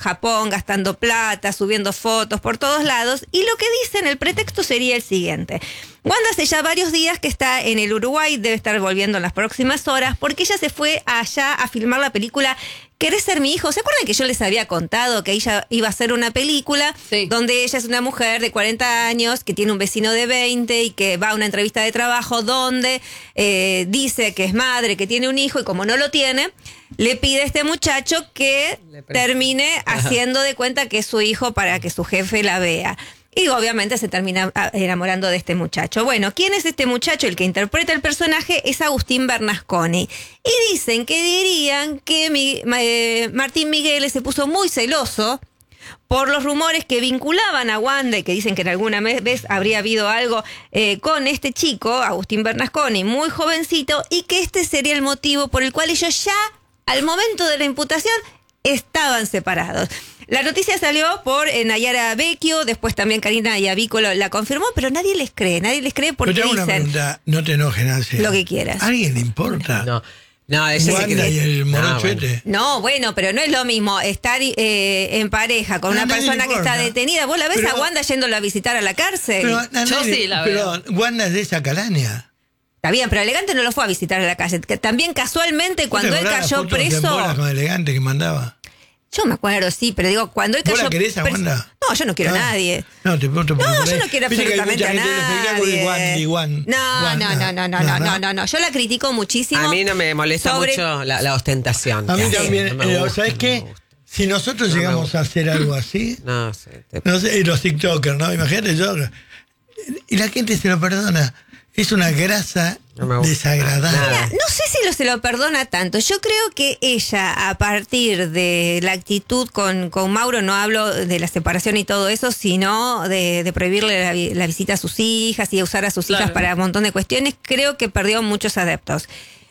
Japón, gastando plata, subiendo fotos por todos lados. Y lo que dicen, el pretexto sería el siguiente. Wanda hace ya varios días que está en el Uruguay, debe estar volviendo en las próximas horas, porque ella se fue allá a filmar la película ¿Querés ser mi hijo? ¿Se acuerdan que yo les había contado que ella iba a hacer una película donde ella es una mujer de 40 años que tiene un vecino de 20 y que va a una entrevista de trabajo donde dice que es madre, que tiene un hijo y como no lo tiene, le pide a este muchacho que termine haciendo de cuenta que es su hijo para que su jefe la vea? Y obviamente se termina enamorando de este muchacho. Bueno, ¿quién es este muchacho? El que interpreta el personaje es Agustín Bernasconi. Y dicen que dirían que Martín Migueles se puso muy celoso por los rumores que vinculaban a Wanda y que dicen que en alguna vez habría habido algo con este chico, Agustín Bernasconi, muy jovencito, y que este sería el motivo por el cual ellos ya, al momento de la imputación, estaban separados. La noticia salió por Nayara Vecchio, después también Karina Yavico la confirmó, pero nadie les cree porque pero dicen... Una pregunta, no te enojes, Nancy. Lo que quieras. ¿A alguien le importa? No, ese Wanda y el morochete. No, bueno, pero no es lo mismo estar en pareja con una persona que está detenida. ¿Vos la ves a Wanda yéndolo a visitar a la cárcel? Yo sí la veo. Pero Wanda es de esa calaña. Está bien, pero Elegante no lo fue a visitar a la cárcel. Que también casualmente cuando él cayó preso... Con Elegante que mandaba. Yo me acuerdo, sí, pero digo, cuando él cayó... ¿Vos la querés a Wanda? No, yo no quiero a nadie. No, te pregunto por yo no quiero absolutamente a nadie. No. Yo la critico muchísimo. A mí no me molesta mucho la ostentación. A mí también. ¿Sabes qué? Si nosotros llegamos a hacer algo así... No sé, y los TikTokers, ¿no? Imagínate yo... Y la gente se lo perdona. Es una grasa desagradable. Mira, no sé si se lo perdona tanto. Yo creo que ella, a partir de la actitud con Mauro, no hablo de la separación y todo eso, sino de prohibirle la visita a sus hijas y usar a sus hijas para un montón de cuestiones, creo que perdió muchos adeptos.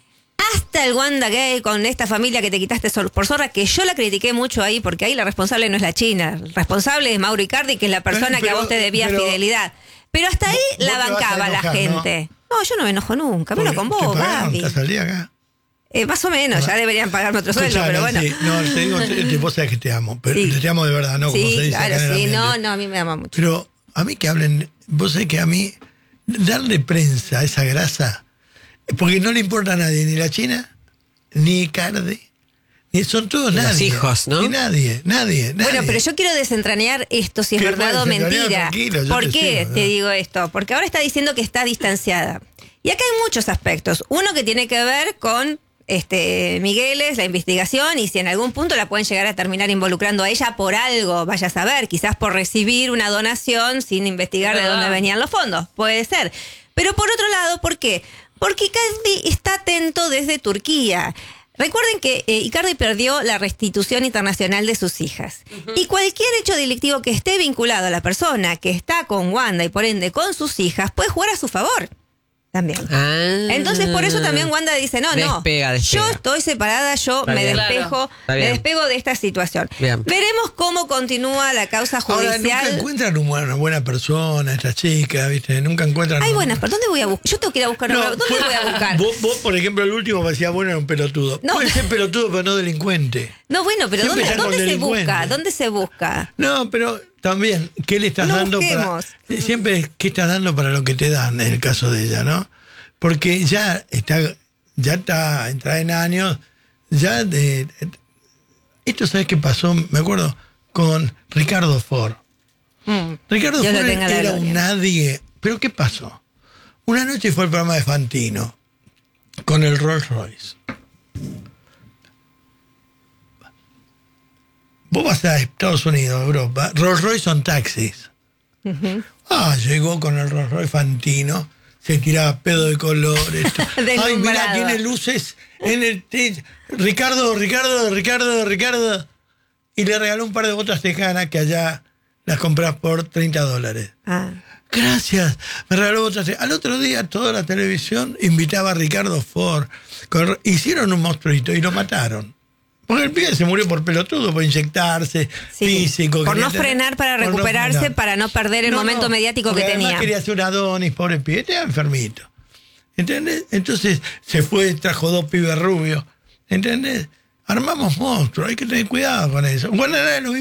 Hasta el Wanda Gay con esta familia que te quitaste por zorra, que yo la critiqué mucho ahí, porque ahí la responsable no es la China. El responsable es Mauro Icardi, que es la persona que a vos te debía fidelidad. Pero hasta ahí la bancaba la gente. No, yo no me enojo nunca. Menos con vos, Gaby. ¿Estás al día acá? Más o menos, ya deberían pagarme otro sueldo, pero bueno. Sí, no, te digo, vos sabés que te amo, pero te amo de verdad, ¿no? Como se dice claro, acá sí, no, a mí me ama mucho. Pero a mí que hablen, vos sabés que a mí, darle prensa a esa grasa, porque no le importa a nadie, ni la China, ni Icardi. Son todos nadie. Los hijos, ¿no? Ni nadie. Bueno, pero yo quiero desentrañar esto, si es verdad o mentira. ¿Por qué te digo esto? Porque ahora está diciendo que está distanciada. Y acá hay muchos aspectos. Uno que tiene que ver con Migueles, la investigación, y si en algún punto la pueden llegar a terminar involucrando a ella por algo, vaya a saber, quizás por recibir una donación sin investigar de dónde venían los fondos. Puede ser. Pero por otro lado, ¿por qué? Porque Icardi está atento desde Turquía. Recuerden que Icardi perdió la restitución internacional de sus hijas. Y cualquier hecho delictivo que esté vinculado a la persona que está con Wanda y por ende con sus hijas puede jugar a su favor. También. Entonces por eso también Wanda dice, despega. Yo estoy separada, me despego de esta situación. Bien. Veremos cómo continúa la causa judicial. Ahora, nunca encuentran una buena persona, esta chica, ¿viste? Nunca encuentran... Ay, buenas, ¿pero dónde voy a buscar? Yo tengo que ir a buscar ¿dónde voy a buscar? Vos, por ejemplo, el último parecía bueno, era un pelotudo. Puede ser pelotudo, pero no delincuente. No, bueno, pero ¿dónde se busca? ¿Dónde se busca? No, pero... También, ¿qué le estás dando siempre qué estás dando para lo que te dan en el caso de ella, ¿no? Porque ya está entrada en años, esto, ¿sabes qué pasó? Me acuerdo con Ricardo Ford. Ricardo Ford era un nadie. ¿Pero qué pasó? Una noche fue el programa de Fantino con el Rolls Royce. Vos vas a Estados Unidos, Europa, Rolls Royce son taxis. Llegó con el Rolls Royce Fantino, se tiraba pedo de colores. Ay, mira, tiene luces en el... Ricardo. Y le regaló un par de botas tejanas que allá las compras por $30. Gracias, me regaló botas tejanas. Al otro día toda la televisión invitaba a Ricardo Ford. Hicieron un monstruito y lo mataron. Porque el pibe se murió por pelotudo, por inyectarse, físico. Por no frenar para recuperarse, para no perder el momento mediático que tenía. Quería hacer un Adonis, pobre pibe, estaba enfermito. ¿Entendés? Entonces se fue, trajo 2 pibes rubios. ¿Entendés? Armamos monstruos, hay que tener cuidado con eso. Bueno, era lo mismo.